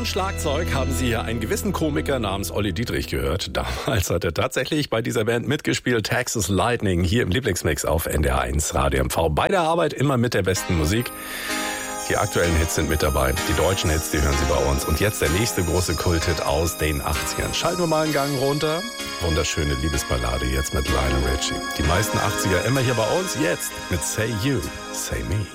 Schlagzeug haben Sie hier einen gewissen Komiker namens Olli Dietrich gehört. Damals hat er tatsächlich bei dieser Band mitgespielt. Texas Lightning hier im Lieblingsmix auf NDR1 Radio MV. Bei der Arbeit immer mit der besten Musik. Die aktuellen Hits sind mit dabei. Die deutschen Hits, die hören Sie bei uns. Und jetzt der nächste große Kulthit aus den 80ern. Schalten wir mal einen Gang runter. Wunderschöne Liebesballade jetzt mit Lionel Richie. Die meisten 80er immer hier bei uns. Jetzt mit Say You, Say Me.